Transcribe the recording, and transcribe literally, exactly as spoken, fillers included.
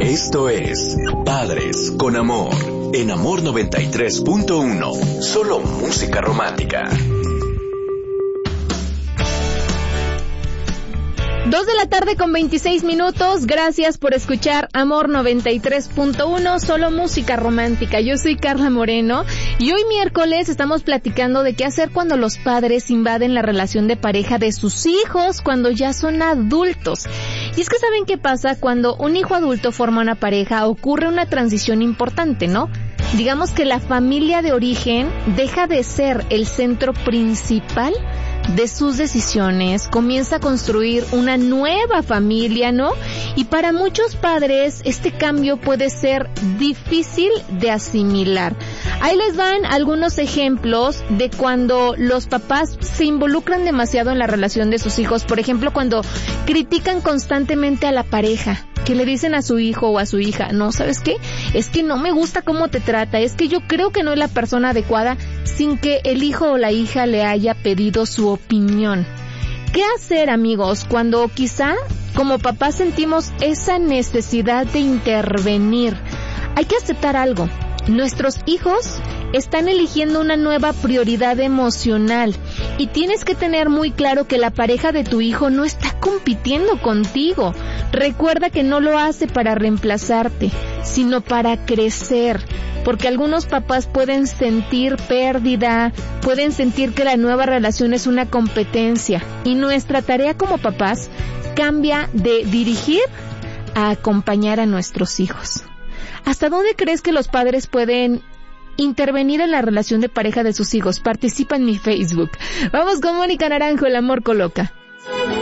Esto es Padres con Amor, en Amor noventa y tres punto uno. Solo música romántica. Dos de la tarde con veintiséis minutos. Gracias por escuchar Amor noventa y tres punto uno, solo música romántica. Yo soy Carla Moreno y hoy miércoles estamos platicando de qué hacer cuando los padres invaden la relación de pareja de sus hijos cuando ya son adultos. Y es que ¿saben qué pasa? Cuando un hijo adulto forma una pareja ocurre una transición importante, ¿no? Digamos que la familia de origen deja de ser el centro principal de sus decisiones, comienza a construir una nueva familia, ¿no? Y para muchos padres este cambio puede ser difícil de asimilar. Ahí les van algunos ejemplos de cuando los papás se involucran demasiado en la relación de sus hijos. Por ejemplo, cuando critican constantemente a la pareja, que le dicen a su hijo o a su hija, no, ¿sabes qué? Es que no me gusta cómo te trata, es que yo creo que no es la persona adecuada, sin que el hijo o la hija le haya pedido su opinión. ¿Qué hacer, amigos, cuando quizá como papás sentimos esa necesidad de intervenir? Hay que aceptar algo. Nuestros hijos están eligiendo una nueva prioridad emocional y tienes que tener muy claro que la pareja de tu hijo no está compitiendo contigo. Recuerda que no lo hace para reemplazarte, sino para crecer, porque algunos papás pueden sentir pérdida, pueden sentir que la nueva relación es una competencia y nuestra tarea como papás cambia de dirigir a acompañar a nuestros hijos. ¿Hasta dónde crees que los padres pueden intervenir en la relación de pareja de sus hijos? Participa en mi Facebook. Vamos con Mónica Naranjo, El amor coloca.